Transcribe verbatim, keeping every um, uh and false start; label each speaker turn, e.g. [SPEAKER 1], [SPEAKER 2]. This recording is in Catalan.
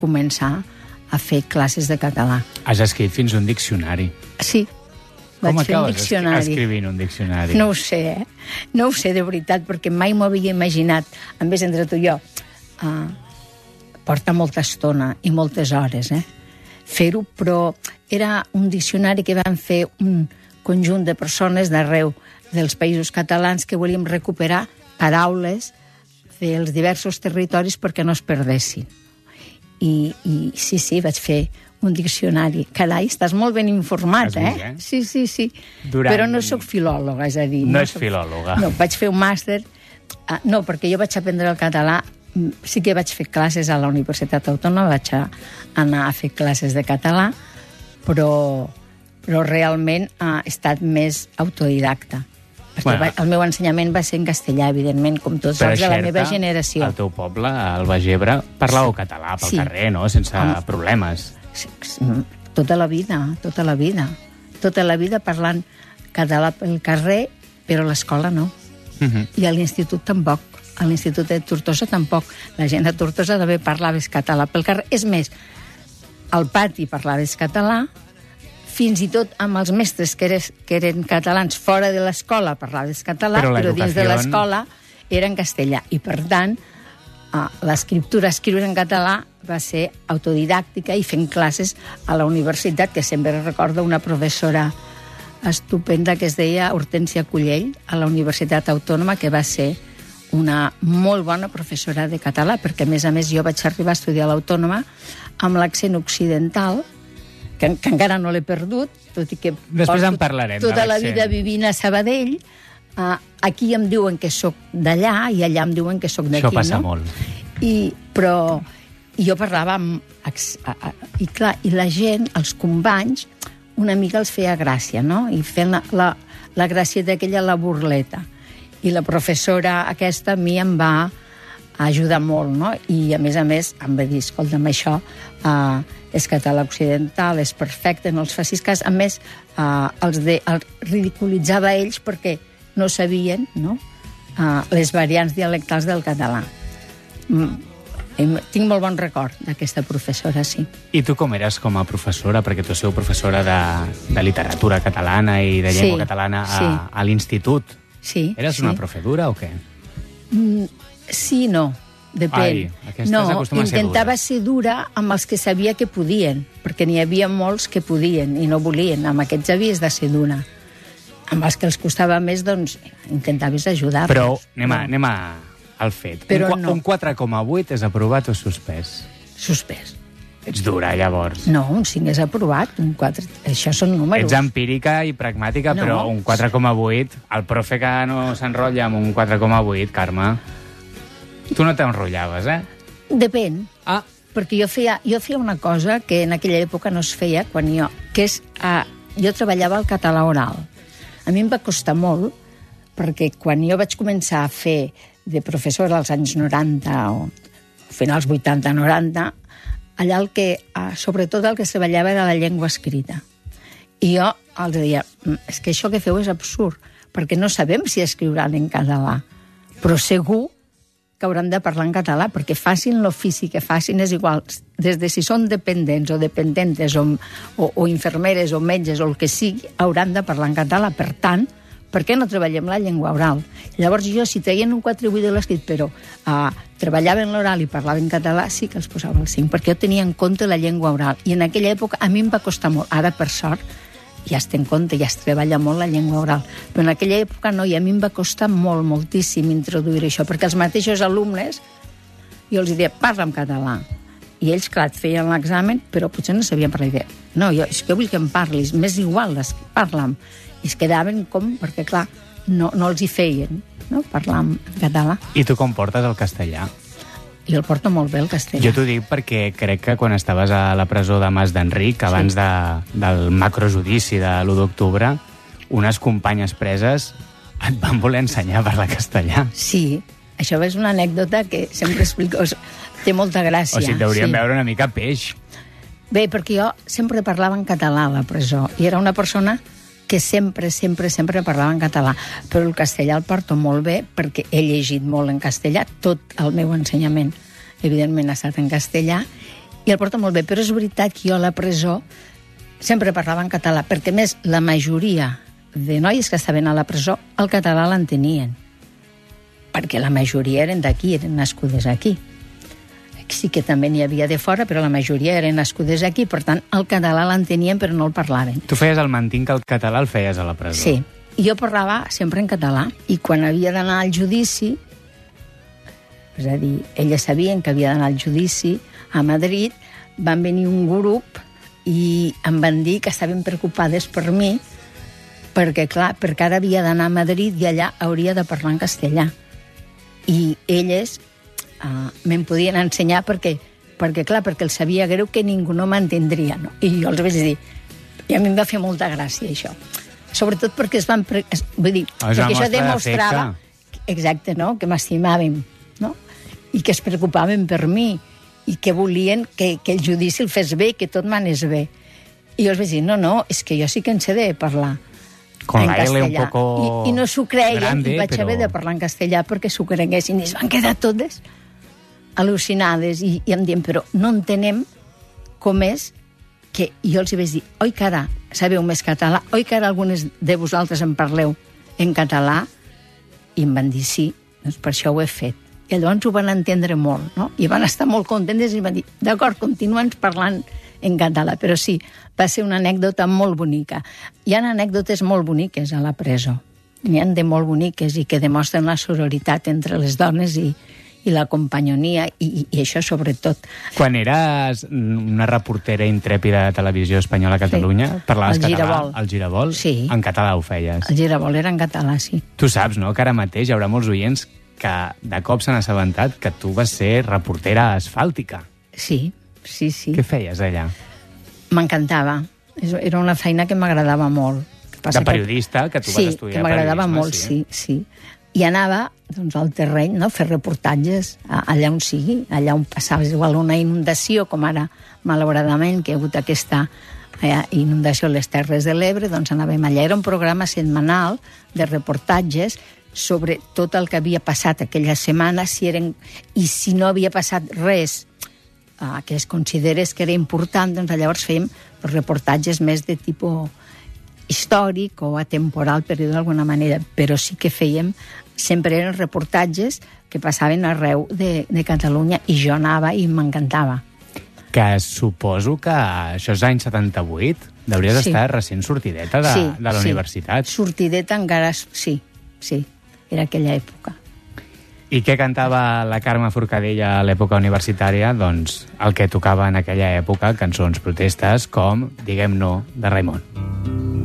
[SPEAKER 1] començar a fer classes de català.
[SPEAKER 2] Has escrit fins un diccionari.
[SPEAKER 1] Sí, vaig
[SPEAKER 2] Com
[SPEAKER 1] fer un
[SPEAKER 2] acabes
[SPEAKER 1] diccionari.
[SPEAKER 2] escrivint un diccionari?
[SPEAKER 1] No ho sé, eh? No ho sé de veritat, perquè mai m'ho havia imaginat. A més, entre tu i jo, uh, porta molta estona i moltes hores, eh? Fer-ho, però era un diccionari que van fer un conjunt de persones d'arreu dels països catalans que volíem recuperar paraules dels diversos territoris perquè no es perdessin. I, i sí, sí, vaig fer un diccionari. Carai, estàs molt ben informat, eh?
[SPEAKER 2] vist, eh?
[SPEAKER 1] Sí, sí, sí.
[SPEAKER 2] Durant...
[SPEAKER 1] Però no sóc filòloga, és a dir...
[SPEAKER 2] No,
[SPEAKER 1] no
[SPEAKER 2] és
[SPEAKER 1] soc...
[SPEAKER 2] filòloga.
[SPEAKER 1] No, vaig fer un màster... Uh, no, perquè jo vaig aprendre el català... Sí que vaig fer classes a la Universitat Autònoma, vaig a anar a fer classes de català, però, però realment uh, he estat més autodidacta. Perquè
[SPEAKER 2] Bueno.
[SPEAKER 1] va, el meu ensenyament va ser en castellà, evidentment, com tots
[SPEAKER 2] Per
[SPEAKER 1] els de la
[SPEAKER 2] Xerta,
[SPEAKER 1] meva generació.
[SPEAKER 2] al teu poble, al Baix Ebre, parlàveu català pel
[SPEAKER 1] Sí.
[SPEAKER 2] carrer, no? Sense
[SPEAKER 1] Home.
[SPEAKER 2] problemes.
[SPEAKER 1] Tota la vida, tota la vida. Tota la vida parlant català pel carrer, però a l'escola no.
[SPEAKER 2] Uh -huh.
[SPEAKER 1] I a l'institut tampoc. A l'Institut de Tortosa tampoc. La gent de Tortosa també parlaves català pel carrer. És més, al pati parlaves català, fins i tot amb els mestres que, eres, que eren catalans fora de l'escola parlaves català,
[SPEAKER 2] Però
[SPEAKER 1] però, dins de
[SPEAKER 2] l'educació-
[SPEAKER 1] l'escola era en castellà. I, per tant, uh, l'escriptura, escriure en català, va ser autodidàctica i fent classes a la universitat, que sempre recordo una professora estupenda que es deia Hortència Cullell, a la Universitat Autònoma, que va ser una molt bona professora de català, perquè, a més a més, jo vaig arribar a estudiar a l'Autònoma amb l'accent occidental, que, que encara no l'he perdut, tot i que
[SPEAKER 2] Després en parlarem, de
[SPEAKER 1] tota la
[SPEAKER 2] l'accent.
[SPEAKER 1] vida vivint a Sabadell. Uh, aquí em diuen que sóc d'allà i allà em diuen que sóc d'aquí,
[SPEAKER 2] Això passa
[SPEAKER 1] no?
[SPEAKER 2] molt.
[SPEAKER 1] I, però i jo parlava amb... A, a, I clar, i la gent, els companys, una mica els feia gràcia, no? I fent la, la, la gràcia d'aquella, la burleta. I la professora aquesta a mi em va ajudar molt, no? I, a més a més, em va dir, escolta'm, això uh, és català occidental, és perfecte, no els facis cas. A més, uh, els, de, els ridiculitzava ells perquè no sabien, no?, uh, les variants dialectals del català. Mm. Tinc molt bon record d'aquesta professora, sí.
[SPEAKER 2] I tu com eres com a professora? Perquè tu sou professora de, de literatura catalana i de llengua
[SPEAKER 1] Sí,
[SPEAKER 2] catalana a,
[SPEAKER 1] sí.
[SPEAKER 2] a l'institut.
[SPEAKER 1] Sí,
[SPEAKER 2] Eres
[SPEAKER 1] sí.
[SPEAKER 2] una profe dura o què?
[SPEAKER 1] Mm, sí, no, depèn.
[SPEAKER 2] Ai, aquestes
[SPEAKER 1] no,
[SPEAKER 2] acostumen a ser
[SPEAKER 1] intentava
[SPEAKER 2] dures.
[SPEAKER 1] ser dura amb els que sabia que podien, perquè n'hi havia molts que podien i no volien. Amb aquests havies de ser dura. Amb els que els costava més, doncs, intentaves ajudar-los.
[SPEAKER 2] Però anem, a,
[SPEAKER 1] No.
[SPEAKER 2] anem a, al fet.
[SPEAKER 1] Però
[SPEAKER 2] un,
[SPEAKER 1] no.
[SPEAKER 2] un quatre coma vuit és aprovat o suspès?
[SPEAKER 1] Suspès.
[SPEAKER 2] Ets dura, llavors.
[SPEAKER 1] No, un cinc és aprovat, un quatre... Això són números.
[SPEAKER 2] Ets empírica i pragmàtica,
[SPEAKER 1] No.
[SPEAKER 2] però un quatre coma vuit... El profe que no s'enrotlla amb un quatre coma vuit, Carme... Tu no t'enrotllaves, eh?
[SPEAKER 1] Depèn.
[SPEAKER 2] Ah,
[SPEAKER 1] Perquè jo feia, jo feia una cosa que en aquella època no es feia, quan jo, que és... Uh, jo treballava el català oral. A mi em va costar molt, perquè quan jo vaig començar a fer de professora als anys noranta o finals vuitanta noranta, allà el que, uh, sobretot el que es treballava era la llengua escrita. I jo els deia, és que això que feu és absurd, perquè no sabem si escriuran en català, però segur que hauran de parlar en català, perquè facin l'ofici que facin, és igual, des de si són dependents o dependentes o, o, o infermeres o metges o el que sigui, hauran de parlar en català. Per tant, per què no treballem la llengua oral? Llavors jo, si traien un quatre vuit de l'escrit, però uh, treballava en l'oral i parlava en català, sí que els posava el cinc, perquè jo tenia en compte la llengua oral. I en aquella època a mi em va costar molt. Ara, per sort, ja es té en compte, ja es treballa molt la llengua oral. Però en aquella època no, i a mi em va costar molt, moltíssim introduir això, perquè els mateixos alumnes, jo els deia, parla en català. I ells, clar, et feien l'examen, però potser no sabien parlar. I deia, no, jo, és que vull que em parlis, m'és igual, parla'm. I es quedaven com, perquè, clar, no, no els hi feien, no?, parlar en català.
[SPEAKER 2] i tu com portes el castellà?
[SPEAKER 1] Jo el porto molt bé, el castellà.
[SPEAKER 2] Jo t'ho dic perquè crec que quan estaves a la presó de Mas d'Enric, abans
[SPEAKER 1] Sí.
[SPEAKER 2] de, del macrojudici de l'u d'octubre, unes companyes preses et van voler ensenyar a parlar castellà.
[SPEAKER 1] Sí, això és una anècdota que sempre explico, té molta gràcia.
[SPEAKER 2] O sigui, et deurien
[SPEAKER 1] sí.
[SPEAKER 2] veure una mica peix.
[SPEAKER 1] Bé, perquè jo sempre parlava en català a la presó, i era una persona que sempre, sempre, sempre parlava en català, però el castellà el porto molt bé perquè he llegit molt en castellà, tot el meu ensenyament, evidentment, ha estat en castellà, i el porto molt bé, però és veritat que jo a la presó sempre parlava en català, perquè més la majoria de noies que estaven a la presó el català l'entenien, perquè la majoria eren d'aquí, eren nascudes aquí. Sí que també n'hi havia de fora, però la majoria eren nascudes aquí, per tant, el català l'entenien però no el parlaven.
[SPEAKER 2] Tu feies el mantinc que el català el feies a la presó.
[SPEAKER 1] Sí, i jo parlava sempre en català, i quan havia d'anar al judici, és a dir, elles sabien que havia d'anar al judici a Madrid, van venir un grup i em van dir que estaven preocupades per mi, perquè, clar, perquè ara havia d'anar a Madrid i allà hauria de parlar en castellà. I elles Uh, me'n podien ensenyar perquè, perquè, clar, perquè els sabia greu que ningú no m'entendria, no? I jo els vaig dir, i a mi em va fer molta gràcia això, sobretot perquè es van pre... es, vull dir,
[SPEAKER 2] oh, perquè això demostrava
[SPEAKER 1] exacte, no?, que m'estimàvem, no?, i que es preocupaven per mi i que volien que, que el judici el fes bé, que tot m'anés bé. I jo els vaig dir, no, no, és que jo sí que en sé de parlar
[SPEAKER 2] con
[SPEAKER 1] en
[SPEAKER 2] la
[SPEAKER 1] castellà.
[SPEAKER 2] L un poco
[SPEAKER 1] I, i no s'ho creien,
[SPEAKER 2] grande,
[SPEAKER 1] i vaig
[SPEAKER 2] però...
[SPEAKER 1] haver de parlar en castellà perquè s'ho creguessin, i es van quedar totes al·lucinades i, i em diuen, però no entenem com és que jo els hi vaig dir, oi que ara sabeu més català, oi que ara algunes de vosaltres en parleu en català, i em van dir sí, doncs per això ho he fet. I llavors ho van entendre molt, no? I van estar molt contentes i van dir, d'acord, continua'ns parlant en català, però sí, va ser una anècdota molt bonica. Hi ha anècdotes molt boniques a la presó, n'hi ha de molt boniques i que demostren la sororitat entre les dones i i la companyonia, i, i això sobretot.
[SPEAKER 2] Quan eres una reportera intrèpida de Televisió Espanyola a Catalunya, sí. Parlaves
[SPEAKER 1] el
[SPEAKER 2] català?
[SPEAKER 1] Girabol.
[SPEAKER 2] El Girabol?
[SPEAKER 1] Sí.
[SPEAKER 2] En català ho feies?
[SPEAKER 1] El Girabol era en català, sí.
[SPEAKER 2] Tu saps, no?, que ara mateix hi haurà molts oients que de cop s'han assabentat que tu vas ser reportera asfàltica.
[SPEAKER 1] Sí, sí, sí.
[SPEAKER 2] Què feies allà?
[SPEAKER 1] M'encantava. Era una feina que m'agradava molt.
[SPEAKER 2] De periodista, que tu
[SPEAKER 1] sí,
[SPEAKER 2] vas estudiar periodisme.
[SPEAKER 1] Sí, que m'agradava molt, sí, sí. I anava doncs, al terreny, no?, a fer reportatges allà on sigui, allà on passava igual una inundació, com ara, malauradament, que hi ha hagut aquesta eh, inundació a les Terres de l'Ebre, doncs anàvem allà. Era un programa setmanal de reportatges sobre tot el que havia passat aquella setmana, si eren, i si no havia passat res eh, que es considerés que era important, doncs llavors fèiem reportatges més de tipus històric o atemporal, per dir-ho d'alguna manera, però sí que fèiem, sempre eren reportatges que passaven arreu de, de Catalunya, i jo anava i m'encantava.
[SPEAKER 2] Que suposo que això és l'any setanta-vuit, deuries sí. estar recent sortideta de,
[SPEAKER 1] sí,
[SPEAKER 2] de la
[SPEAKER 1] sí.
[SPEAKER 2] universitat.
[SPEAKER 1] Sortideta encara, sí, sí, era aquella època.
[SPEAKER 2] I què cantava la Carme Forcadella a l'època universitària? Doncs el que tocava en aquella època, cançons protestes com Diguem no, de Raimon.